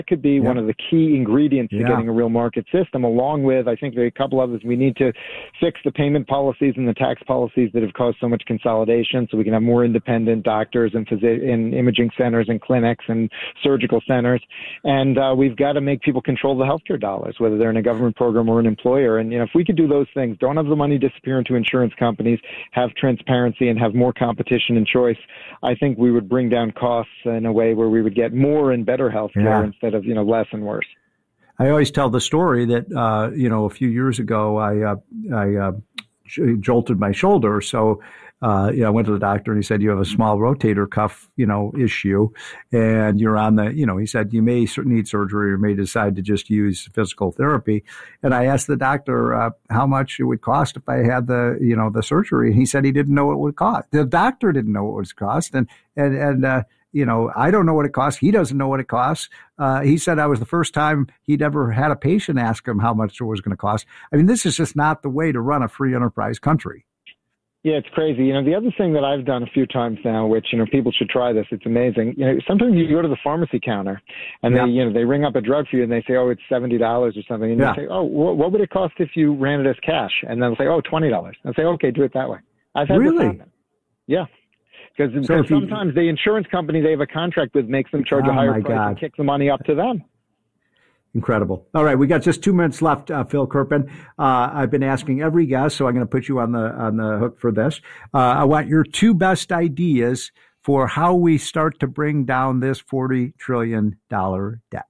could be one of the key ingredients to getting a real market system, along with, I think, there are a couple others. We need to fix the payment policies and the tax policies that have caused so much consolidation, so we can have more independent doctors and imaging centers and clinics and surgical centers. And we've got to make people control the healthcare dollars, whether they're in a government program or an employer. And, if we could do those things, don't have the money disappear into insurance companies, have transparency and have more competition and choice, I think we would bring down costs in a way where we would get more and better healthcare instead of, less and worse. I always tell the story that, a few years ago, I jolted my shoulder. So, I went to the doctor and he said, you have a small rotator cuff, issue. And you're on he said, you may need surgery or may decide to just use physical therapy. And I asked the doctor how much it would cost if I had the surgery. And he said he didn't know what it would cost. The doctor didn't know what it would cost. And I don't know what it costs. He doesn't know what it costs. He said I was the first time he'd ever had a patient ask him how much it was going to cost. I mean, this is just not the way to run a free enterprise country. Yeah, it's crazy. The other thing that I've done a few times now, which, people should try this, it's amazing. Sometimes you go to the pharmacy counter and they ring up a drug for you and they say, oh, it's $70 or something. And you say, oh, what would it cost if you ran it as cash? And they'll say, oh, $20. I'll say, okay, do it that way. I've had this happen. Yeah. Because sometimes the insurance company they have a contract with makes them charge a higher price and kick the money up to them. Incredible. All right, we got just 2 minutes left, Phil Kerpen. I've been asking every guest, so I'm going to put you on the hook for this. I want your 2 best ideas for how we start to bring down this $40 trillion debt.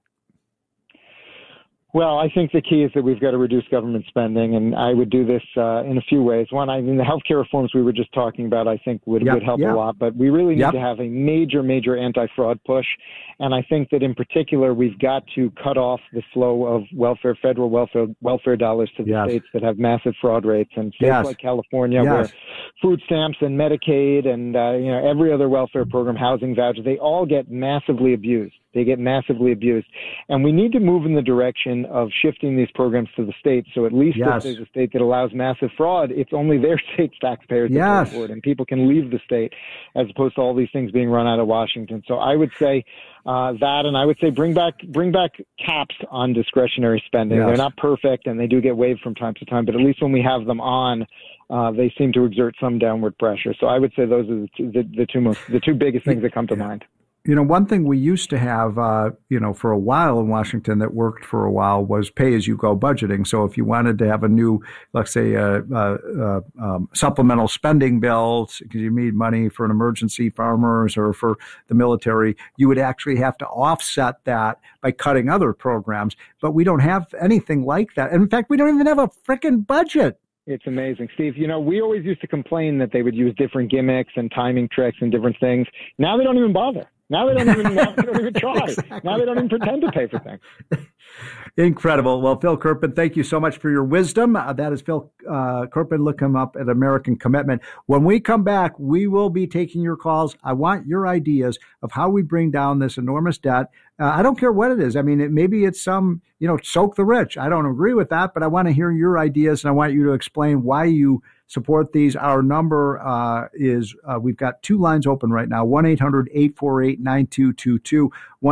Well, I think the key is that we've got to reduce government spending, and I would do this in a few ways. One, the healthcare reforms we were just talking about, I think would help a lot, but we really need to have a major anti-fraud push. And I think that in particular, we've got to cut off the flow of federal welfare dollars to the states that have massive fraud rates. And states like California, where food stamps and Medicaid and every other welfare program, housing vouchers, they all get massively abused. And we need to move in the direction of shifting these programs to the states. So at least if there's a state that allows massive fraud, it's only their state's taxpayers that pay for it, and people can leave the state as opposed to all these things being run out of Washington. So I would say that, and I would say bring back caps on discretionary spending. They're not perfect, and they do get waived from time to time, but at least when we have them on, they seem to exert some downward pressure. So I would say those are the two biggest things that come to mind. One thing we used to have, for a while in Washington that worked for a while was pay-as-you-go budgeting. So if you wanted to have a new, let's say, supplemental spending bill because you need money for an emergency, farmers, or for the military, you would actually have to offset that by cutting other programs. But we don't have anything like that. And in fact, we don't even have a frickin' budget. It's amazing, Steve. We always used to complain that they would use different gimmicks and timing tricks and different things. Now they don't even bother. Now they don't even try. Exactly. Now they don't even pretend to pay for things. Incredible. Well, Phil Kerpen, thank you so much for your wisdom. That is Phil Kerpen. Look him up at American Commitment. When we come back, we will be taking your calls. I want your ideas of how we bring down this enormous debt. I don't care what it is. I mean, maybe it's some, soak the rich. I don't agree with that, but I want to hear your ideas, and I want you to explain why you support these. Our number is, we've got 2 lines open right now, 1-800-848-9222,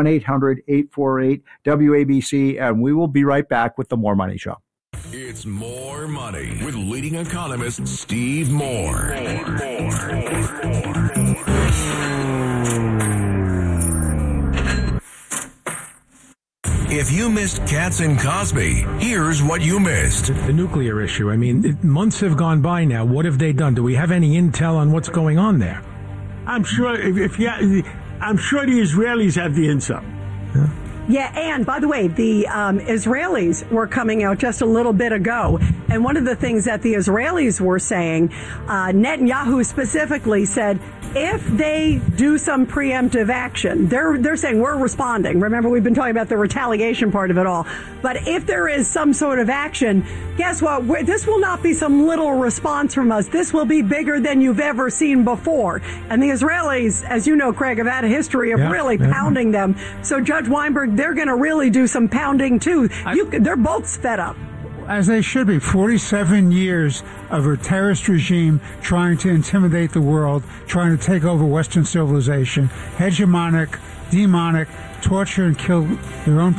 1-800-848-WABC, and we will be right back with the More Money Show. It's More Money with leading economist Steve Moore. If you missed Katz and Cosby, here's what you missed. The nuclear issue. I mean, months have gone by now. What have they done? Do we have any intel on what's going on there? I'm sure I'm sure the Israelis have the intel. Yeah, and by the way, the Israelis were coming out just a little bit ago, and one of the things that the Israelis were saying, Netanyahu specifically said, if they do some preemptive action, they're saying we're responding. Remember, we've been talking about the retaliation part of it all. But if there is some sort of action, guess what? This will not be some little response from us. This will be bigger than you've ever seen before. And the Israelis, as you know, Craig, have had a history of really pounding them. So Judge Weinberg, they're going to really do some pounding too. They're both fed up. As they should be. 47 years of a terrorist regime trying to intimidate the world, trying to take over Western civilization, hegemonic, demonic, torture and kill their own